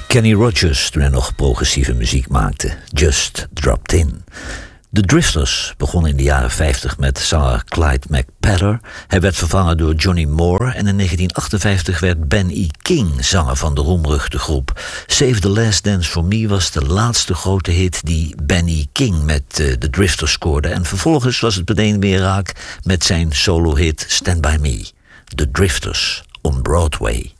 Kenny Rogers, toen hij nog progressieve muziek maakte. Just Dropped In. De Drifters begonnen in de jaren 50 met zanger Clyde McPatter. Hij werd vervangen door Johnny Moore en in 1958 werd Ben E. King zanger van de roemruchte groep. Save the Last Dance for Me was de laatste grote hit die Ben E. King met de Drifters scoorde. En vervolgens was het meteen weer raak met zijn solo-hit Stand By Me. The Drifters on Broadway.